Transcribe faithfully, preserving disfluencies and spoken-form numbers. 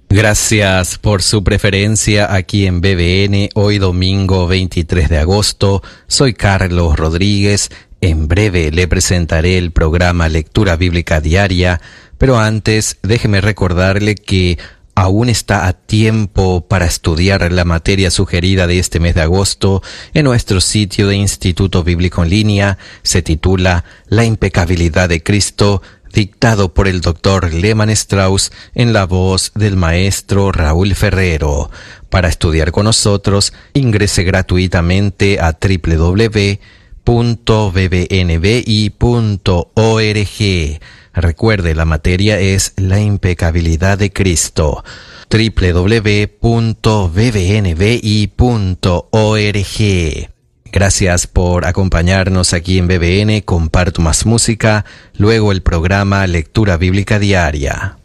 Gracias por su preferencia aquí en B B N, hoy domingo veintitrés de agosto. Soy Carlos Rodríguez. En breve le presentaré el programa Lectura Bíblica Diaria, pero antes déjeme recordarle que aún está a tiempo para estudiar la materia sugerida de este mes de agosto en nuestro sitio de Instituto Bíblico en Línea. Se titula La impecabilidad de Cristo, dictado por el doctor Lehmann Strauss en la voz del maestro Raúl Ferrero. Para estudiar con nosotros, ingrese gratuitamente a doble u doble u doble u punto b b n b i punto org. Recuerde, la materia es la impecabilidad de Cristo. doble u doble u doble u punto b b n b i punto org. Gracias por acompañarnos aquí en B B N. Comparto más música, luego el programa Lectura Bíblica Diaria.